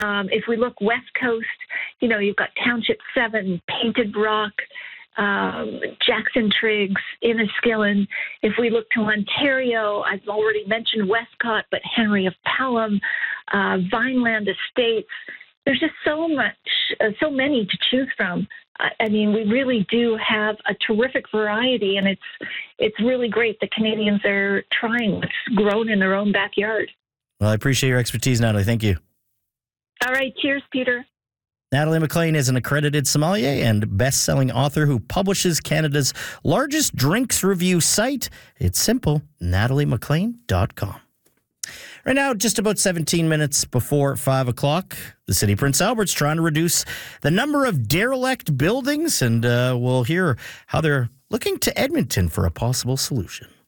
If we look West Coast, you've got Township 7, Painted Rock, Jackson Triggs, Inniskillen. If we look to Ontario, I've already mentioned Westcott, but Henry of Pelham, Vineland Estates. There's just so many to choose from. I mean, we really do have a terrific variety, and it's really great that Canadians are trying what's grown in their own backyard. Well, I appreciate your expertise, Natalie. Thank you. All right. Cheers, Peter. Natalie MacLean is an accredited sommelier and best-selling author who publishes Canada's largest drinks review site. It's simple, nataliemaclean.com. Right now, just about 17 minutes before 5 o'clock, the City of Prince Albert's trying to reduce the number of derelict buildings, and we'll hear how they're looking to Edmonton for a possible solution.